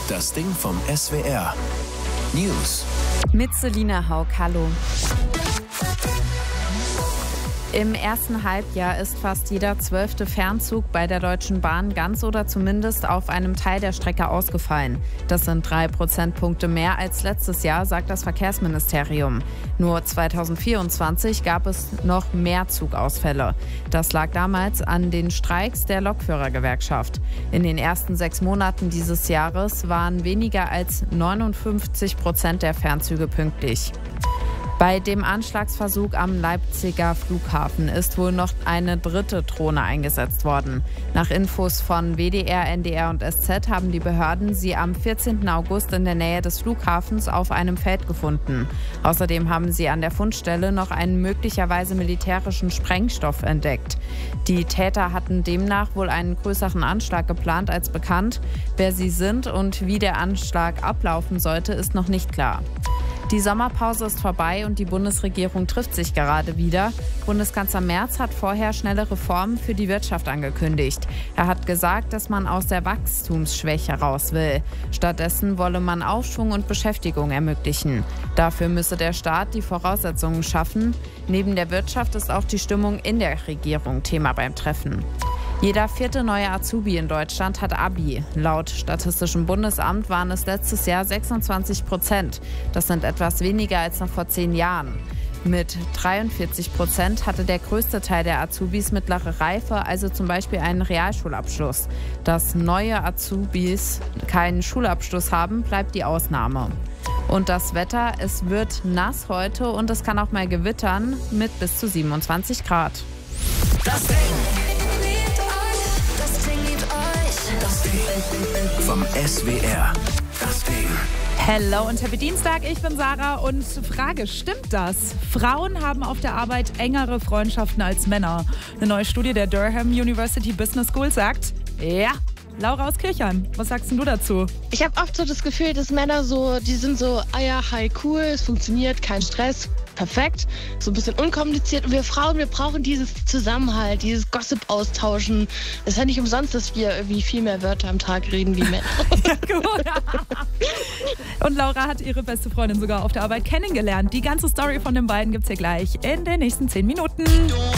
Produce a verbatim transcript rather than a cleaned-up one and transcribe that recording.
Das Ding vom S W R. News. Mit Selina Haug, hallo. Im ersten Halbjahr ist fast jeder zwölfte Fernzug bei der Deutschen Bahn ganz oder zumindest auf einem Teil der Strecke ausgefallen. Das sind drei Prozentpunkte mehr als letztes Jahr, sagt das Verkehrsministerium. Nur zweitausendvierundzwanzig gab es noch mehr Zugausfälle. Das lag damals an den Streiks der Lokführergewerkschaft. In den ersten sechs Monaten dieses Jahres waren weniger als neunundfünfzig Prozent der Fernzüge pünktlich. Bei dem Anschlagsversuch am Leipziger Flughafen ist wohl noch eine dritte Drohne eingesetzt worden. Nach Infos von W D R, N D R und S Z haben die Behörden sie am vierzehnten August in der Nähe des Flughafens auf einem Feld gefunden. Außerdem haben sie an der Fundstelle noch einen möglicherweise militärischen Sprengstoff entdeckt. Die Täter hatten demnach wohl einen größeren Anschlag geplant als bekannt. Wer sie sind und wie der Anschlag ablaufen sollte, ist noch nicht klar. Die Sommerpause ist vorbei und die Bundesregierung trifft sich gerade wieder. Bundeskanzler Merz hat vorher schnelle Reformen für die Wirtschaft angekündigt. Er hat gesagt, dass man aus der Wachstumsschwäche raus will. Stattdessen wolle man Aufschwung und Beschäftigung ermöglichen. Dafür müsse der Staat die Voraussetzungen schaffen. Neben der Wirtschaft ist auch die Stimmung in der Regierung Thema beim Treffen. Jeder vierte neue Azubi in Deutschland hat Abi. Laut Statistischem Bundesamt waren es letztes Jahr sechsundzwanzig Prozent. Das sind etwas weniger als noch vor zehn Jahren. Mit dreiundvierzig Prozent hatte der größte Teil der Azubis mittlere Reife, also zum Beispiel einen Realschulabschluss. Dass neue Azubis keinen Schulabschluss haben, bleibt die Ausnahme. Und das Wetter, es wird nass heute und es kann auch mal gewittern mit bis zu siebenundzwanzig Grad. Das Ding. Das Ding vom S W R. Das Ding. Hello und happy Dienstag, ich bin Sarah und Frage, stimmt das? Frauen haben auf der Arbeit engere Freundschaften als Männer. Eine neue Studie der Durham University Business School sagt, ja. Laura aus Kirchheim, was sagst denn du dazu? Ich habe oft so das Gefühl, dass Männer so, die sind so, ah ja, hi, cool, es funktioniert, kein Stress, perfekt, so ein bisschen unkompliziert. Und wir Frauen, wir brauchen dieses Zusammenhalt, dieses Gossip austauschen. Es ist ja nicht umsonst, dass wir irgendwie viel mehr Wörter am Tag reden wie Männer. Ja, gut. Und Laura hat ihre beste Freundin sogar auf der Arbeit kennengelernt. Die ganze Story von den beiden gibt's hier gleich in den nächsten zehn Minuten.